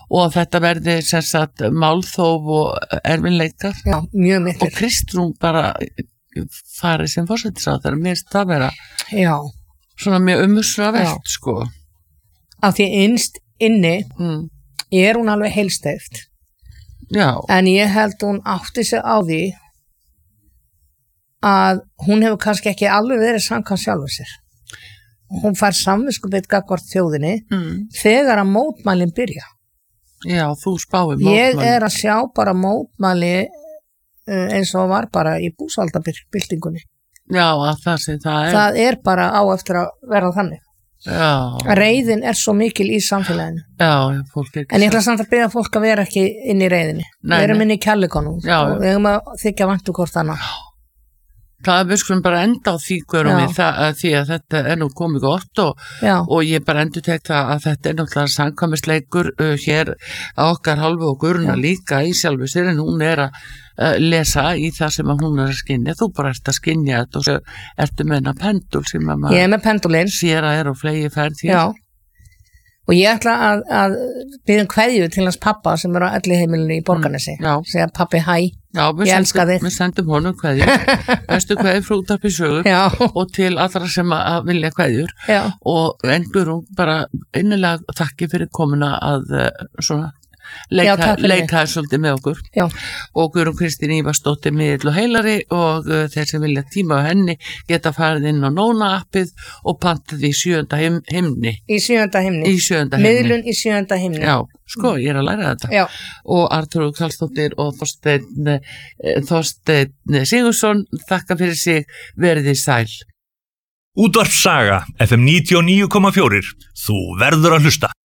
og þetta verði sem sagt málþóf og erfinleikar. Já, mjög mikil. Og Kristrún bara farið sem forsætisráðherra, mér finnst það vera svona mjög umhugsunarvert, sko. Af því innst inni hún alveg heilsteypt. Já. En ég held hún átti sig á því að hún hefur kannski ekki alveg verið samkvæmt sjálfur sér. Hún fær samviskubit gagnvart þjóðinni þegar að mótmælin byrja. Já, þú spáir mótmælin. Ég að sjá bara mótmæli eins og var bara í búsaldabyltingunni. Já, að það bara á eftir að verða þannig. Já. Reiðin svo mikil í samfélaginu. Já, fólk ekki. En ég ætla samt að byrja fólk að vera ekki inn í reiðinni. Við erum inn í kærleikanum og við höfum að þykja væntu hvort annað. Það við skulum bara enda á því því að þetta nú komið gott og ég bara endurtek það að þetta náttúrulega samkvæmisleikur hér á okkar hálfu og Guðrúnar líka í sjálfu sér en hún að lesa í það sem að hún að skynja. Þú bara ert að skynja þetta og svo ertu með hennar pendul sem að ég með pendulinn sér að á flegi ferð hér. Já. Og ég ætla að byrja kveðju til hans pappa sem á elliheimilinu í Borgarnesi. Segja pappi hæ, ég elska þig. Við sendum honum kveðju, bestu kveðju frá Útvarpi Sögu og til allra sem að vilja kveðjur. Og Guðrún bara innilega þakki fyrir komuna að svona leika svolítið með okkur. Og Guðrún Kristín Ívarsdóttir miðill og heilari og þeir sem vilja tíma á henni geta farið inn á Nóna appið og pantið í 7. himni. Í 7. himni. Miðlun í 7. himni. Já, sko, ég að læra þetta. Og Arthur Karlsdóttir og Þorsteinn Sigurðsson þakka fyrir sig, verið þið sæl. Útvarp Saga, FM 99,4. Þú verður að hlusta.